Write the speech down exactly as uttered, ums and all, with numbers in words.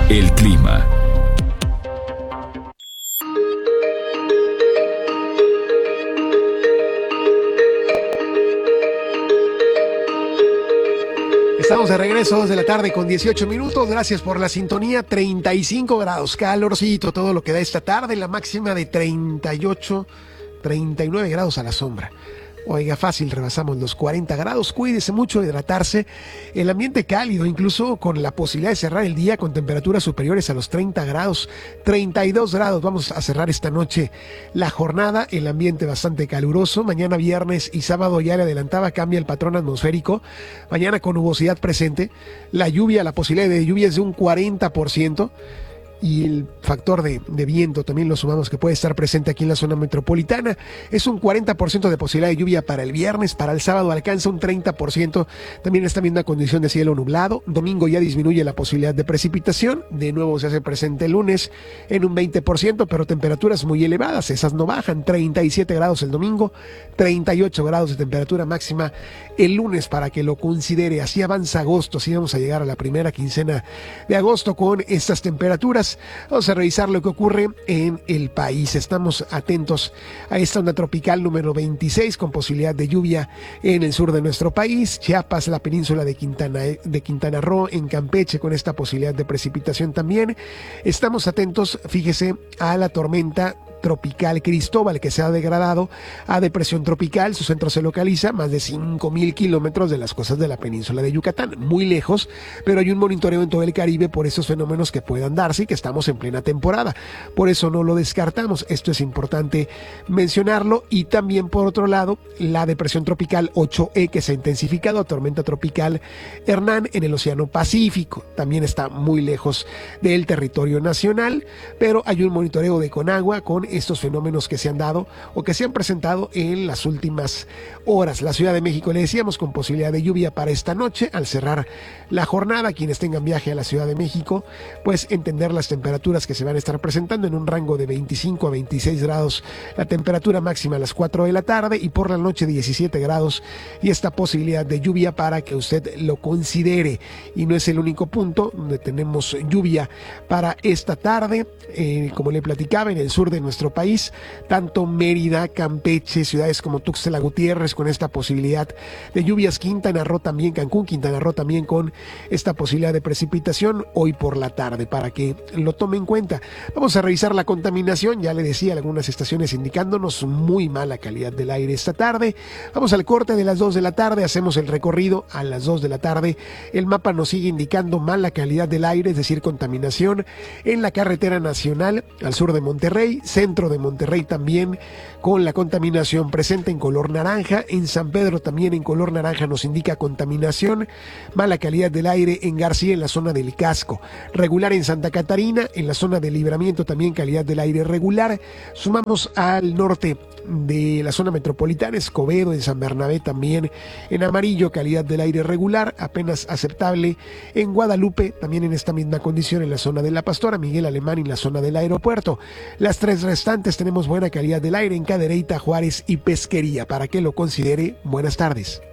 El clima. Estamos de regreso, dos de la tarde con dieciocho minutos. Gracias por la sintonía. treinta y cinco grados, calorcito, todo lo que da esta tarde. La máxima de treinta y ocho, treinta y nueve grados a la sombra. Oiga, fácil, rebasamos los cuarenta grados. Cuídese mucho de hidratarse. El ambiente cálido, incluso con la posibilidad de cerrar el día con temperaturas superiores a los treinta grados. treinta y dos grados. Vamos a cerrar esta noche la jornada. El ambiente bastante caluroso. Mañana viernes y sábado, ya le adelantaba, cambia el patrón atmosférico. Mañana con nubosidad presente. La lluvia, la posibilidad de lluvia es de un cuarenta por ciento. Y el factor de, de viento también lo sumamos, que puede estar presente aquí en la zona metropolitana. Es un cuarenta por ciento de posibilidad de lluvia para el viernes. Para el sábado alcanza un treinta por ciento. También esta misma condición de cielo nublado. Domingo ya disminuye la posibilidad de precipitación. De nuevo se hace presente el lunes en un veinte por ciento, pero temperaturas muy elevadas. Esas no bajan. treinta y siete grados el domingo, treinta y ocho grados de temperatura máxima el lunes, para que lo considere. Así avanza agosto. Así vamos a llegar a la primera quincena de agosto con estas temperaturas. Vamos a revisar lo que ocurre en el país. Estamos atentos a esta onda tropical número veintiséis, con posibilidad de lluvia en el sur de nuestro país, Chiapas, la península de Quintana, de Quintana Roo, en Campeche, con esta posibilidad de precipitación también. Estamos atentos, fíjese, a la tormenta tropical Cristóbal, que se ha degradado a depresión tropical. Su centro se localiza más de cinco mil kilómetros de las costas de la península de Yucatán, muy lejos, pero hay un monitoreo en todo el Caribe por esos fenómenos que puedan darse y que estamos en plena temporada. Por eso no lo descartamos. Esto es importante mencionarlo. Y también, por otro lado, la depresión tropical ocho E, que se ha intensificado a tormenta tropical Hernán en el Océano Pacífico. También está muy lejos del territorio nacional, pero hay un monitoreo de Conagua con estos fenómenos que se han dado o que se han presentado en las últimas horas. La Ciudad de México, le decíamos, con posibilidad de lluvia para esta noche. Al cerrar la jornada, quienes tengan viaje a la Ciudad de México, pues entender las temperaturas que se van a estar presentando en un rango de veinticinco a veintiséis grados, la temperatura máxima a las cuatro de la tarde, y por la noche diecisiete grados, y esta posibilidad de lluvia para que usted lo considere. Y no es el único punto donde tenemos lluvia para esta tarde. Eh, como le platicaba, en el sur de nuestro país, tanto Mérida, Campeche, ciudades como Tuxtla Gutiérrez, con esta posibilidad de lluvias. Quintana Roo también, Cancún, Quintana Roo también con esta posibilidad de precipitación hoy por la tarde, para que lo tome en cuenta. Vamos a revisar la contaminación. Ya le decía, algunas estaciones indicándonos muy mala calidad del aire esta tarde. Vamos al corte de las dos de la tarde, hacemos el recorrido a las dos de la tarde. El mapa nos sigue indicando mala calidad del aire, es decir, contaminación en la carretera nacional al sur de Monterrey, centro de Monterrey también, con la contaminación presente en color naranja. En San Pedro también en color naranja nos indica contaminación. Mala calidad del aire en García, en la zona del Casco. Regular en Santa Catarina, en la zona del Libramiento también calidad del aire regular. Sumamos al norte de la zona metropolitana, Escobedo, en San Bernabé también en amarillo, calidad del aire regular, apenas aceptable. En Guadalupe también en esta misma condición, en la zona de La Pastora, Miguel Alemán y la zona del aeropuerto. Las tres restantes tenemos buena calidad del aire en Cadereyta, Juárez y Pesquería, para que lo considere. Buenas tardes.